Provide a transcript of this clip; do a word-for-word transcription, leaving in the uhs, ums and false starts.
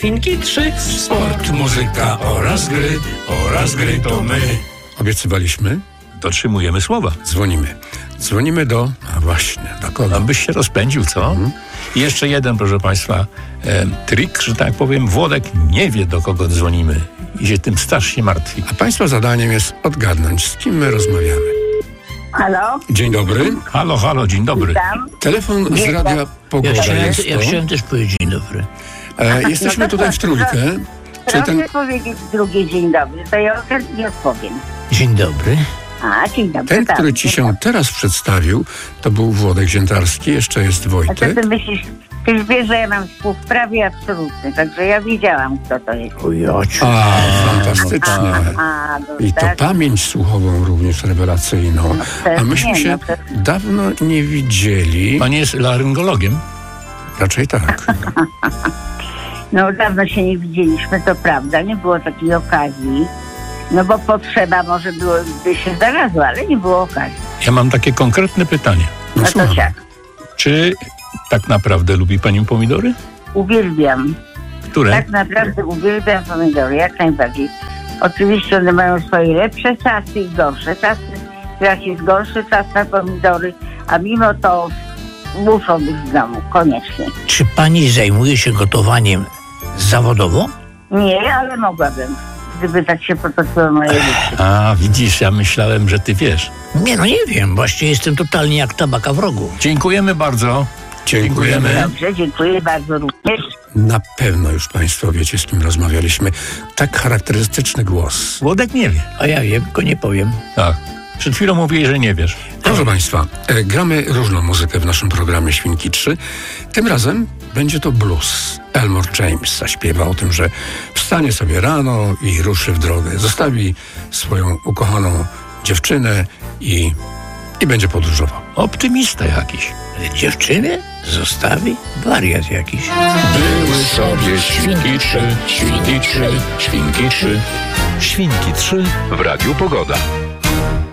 Świnki trzy. Sport, muzyka oraz gry, oraz gry to my. Obiecywaliśmy? Dotrzymujemy słowa. Dzwonimy. Dzwonimy do... A właśnie, do kogo? Abyś się rozpędził, co? Mhm. I jeszcze jeden, proszę Państwa, e, trik, że tak powiem. Włodek nie wie, do kogo dzwonimy i się tym strasznie martwi. A Państwa zadaniem jest odgadnąć, z kim my rozmawiamy. Halo? Dzień dobry. Halo, halo, dzień dobry. Witam. Telefon z Radia Pogoda Ja chciałem, jest ja to. chciałem też powiedzieć dzień dobry. E, jesteśmy tutaj w trójkę. Czy Proszę ten, powiedzieć drugi dzień dobry, to ja chętnie odpowiem. Dzień dobry. A, dzień dobry. ten tak, który ci się tak. teraz przedstawił, to był Włodek Ziętarski, jeszcze jest A co Wojtek. ty myślisz? Ty już wiesz, że ja mam współprawie absolutny, także ja wiedziałam, kto to jest. Ojociu. A, fantastycznie. A, no I to tak. pamięć słuchową również rewelacyjną. pewnie, A myśmy się no to- dawno nie widzieli. Pani jest laryngologiem? Raczej tak. No dawno się nie widzieliśmy, to prawda, nie było takiej okazji. No bo potrzeba może byłoby się znalazła, ale nie było okazji. Ja mam takie konkretne pytanie. No, No to słucham. jak? Czy tak naprawdę lubi Pani pomidory? Uwielbiam. Które? Tak naprawdę uwielbiam pomidory, jak najbardziej. Oczywiście one mają swoje lepsze czasy i gorsze czasy. Teraz jest gorszy czas na pomidory, a mimo to muszą być w domu, koniecznie. Czy pani zajmuje się gotowaniem zawodowo? Nie, ale mogłabym, gdyby tak się potoczyło moje życie. A, widzisz, ja myślałem, że Ty wiesz. Nie, no nie wiem. Właśnie jestem totalnie jak tabaka w rogu. Dziękujemy bardzo. Dziękujemy. Dobrze, dziękuję bardzo również. Na pewno już Państwo wiecie, z kim rozmawialiśmy. Tak charakterystyczny głos. Włodek nie wie. A ja wiem, tylko nie powiem. Tak. Przed chwilą mówiłeś, że nie wiesz. Proszę Państwa, e, gramy różną muzykę w naszym programie Świnki trzy. Tym razem będzie to blues. Elmore James zaśpiewa o tym, że wstanie sobie rano i ruszy w drogę. Zostawi swoją ukochaną dziewczynę i, i będzie podróżował. Optymista jakiś. Ale dziewczynę zostawi? Wariat jakiś. Były sobie świnki trzy, świnki trzy, świnki trzy. Świnki trzy w Radiu Pogoda.